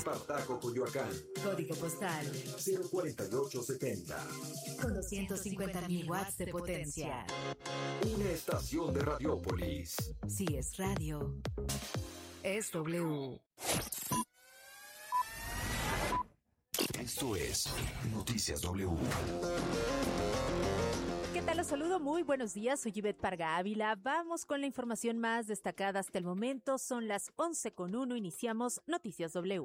Espartaco, Coyoacán. Código postal 04870. con 250.000 watts de potencia. Una estación de Radiópolis. Si es radio, es W. Esto es Noticias W. ¿Qué tal? Los saludo, muy buenos días, soy Ivette Parga Ávila. Vamos con la información más destacada hasta el momento. Son las 11:01, iniciamos Noticias W.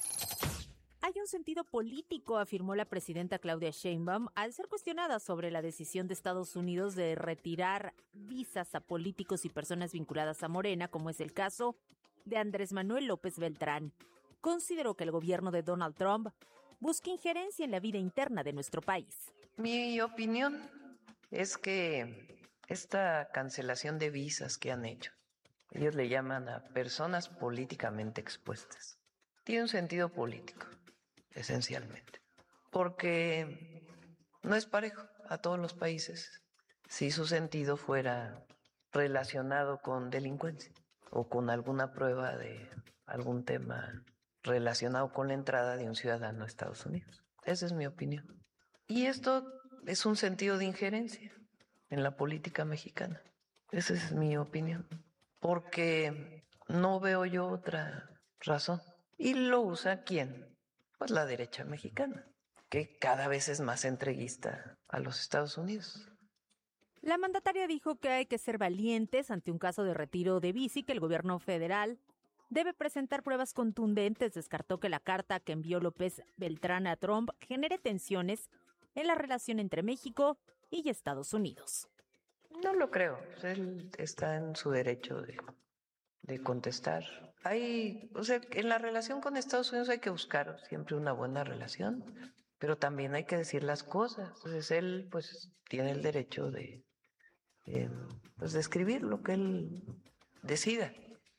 Hay un sentido político, afirmó la presidenta Claudia Sheinbaum al ser cuestionada sobre la decisión de Estados Unidos de retirar visas a políticos y personas vinculadas a Morena, como es el caso de Andrés Manuel López Beltrán. Consideró que el gobierno de Donald Trump busca injerencia en la vida interna de nuestro país. Mi opinión es que esta cancelación de visas que han hecho, ellos le llaman a personas políticamente expuestas, tiene un sentido político, esencialmente, porque no es parejo a todos los países si su sentido fuera relacionado con delincuencia o con alguna prueba de algún tema relacionado con la entrada de un ciudadano a Estados Unidos. Esa es mi opinión. Y esto es un sentido de injerencia en la política mexicana. Esa es mi opinión. Porque no veo yo otra razón. ¿Y lo usa quién? Pues la derecha mexicana, que cada vez es más entreguista a los Estados Unidos. La mandataria dijo que hay que ser valientes ante un caso de retiro de visa y que el gobierno federal debe presentar pruebas contundentes. Descartó que la carta que envió López Beltrán a Trump genere tensiones en la relación entre México y Estados Unidos. No lo creo. Él está en su derecho de contestar. En la relación con Estados Unidos hay que buscar siempre una buena relación, pero también hay que decir las cosas. Entonces él tiene el derecho de escribir lo que él decida.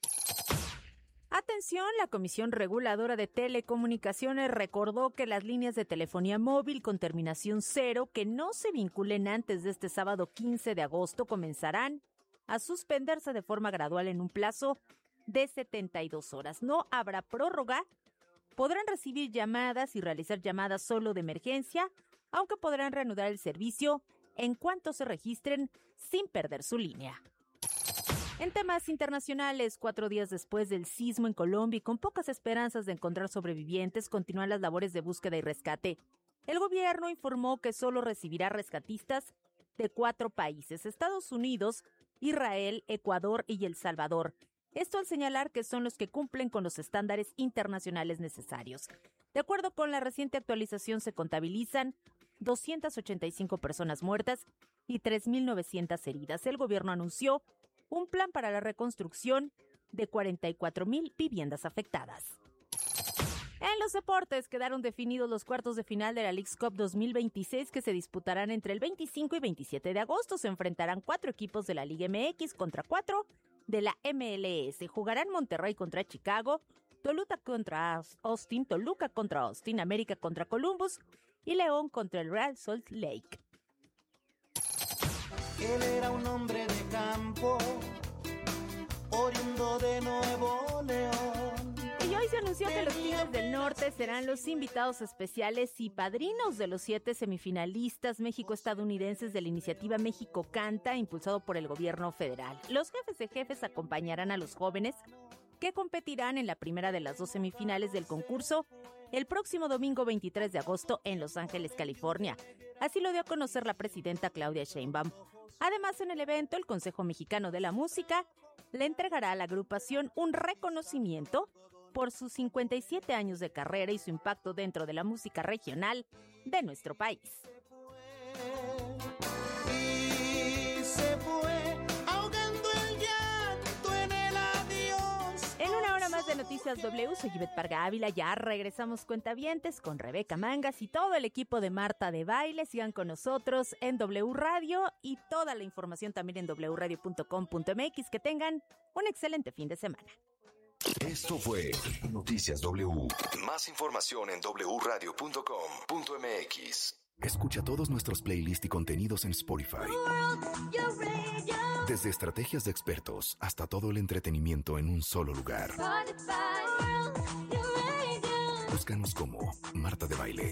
Atención, la Comisión Reguladora de Telecomunicaciones recordó que las líneas de telefonía móvil con terminación 0 que no se vinculen antes de este sábado 15 de agosto comenzarán a suspenderse de forma gradual en un plazo de 72 horas. No habrá prórroga, podrán recibir llamadas y realizar llamadas solo de emergencia, aunque podrán reanudar el servicio en cuanto se registren sin perder su línea. En temas internacionales, 4 días después del sismo en Colombia y con pocas esperanzas de encontrar sobrevivientes, continúan las labores de búsqueda y rescate. El gobierno informó que solo recibirá rescatistas de 4 países: Estados Unidos, Israel, Ecuador y El Salvador. Esto al señalar que son los que cumplen con los estándares internacionales necesarios. De acuerdo con la reciente actualización, se contabilizan 285 personas muertas y 3.900 heridas. El gobierno anunció un plan para la reconstrucción de 44,000 viviendas afectadas. En los deportes quedaron definidos los cuartos de final de la Leagues Cup 2026 que se disputarán entre el 25 y 27 de agosto. Se enfrentarán 4 equipos de la Liga MX contra 4 de la MLS. Jugarán Monterrey contra Chicago, Toluca contra Austin, América contra Columbus y León contra el Real Salt Lake. Él era un hombre de campo, oriundo de Nuevo León. Y hoy se anunció que los Tigres del Norte serán los invitados especiales y padrinos de los 7 semifinalistas México-estadounidenses de la iniciativa México Canta, impulsado por el gobierno federal. Los jefes de jefes acompañarán a los jóvenes que competirán en la primera de las 2 semifinales del concurso el próximo domingo 23 de agosto en Los Ángeles, California. Así lo dio a conocer la presidenta Claudia Sheinbaum. Además, en el evento, el Consejo Mexicano de la Música le entregará a la agrupación un reconocimiento por sus 57 años de carrera y su impacto dentro de la música regional de nuestro país. Y se fue ahogando el llanto en el adiós. En una hora más de Noticias W, soy Ivette Parga Ávila. Ya regresamos cuentavientes con Rebeca Mangas y todo el equipo de Marta de Baile. Sigan con nosotros en W Radio y toda la información también en wradio.com.mx. Que tengan un excelente fin de semana. Esto fue Noticias W. Más información en wradio.com.mx. Escucha todos nuestros playlists y contenidos en Spotify. Desde estrategias de expertos hasta todo el entretenimiento en un solo lugar. Búscanos como Marta de Baile.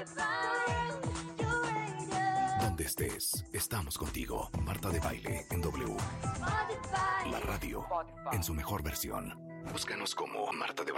Donde estés, estamos contigo. Marta de Baile en W. La radio en su mejor versión. Búscanos como Marta de Baile.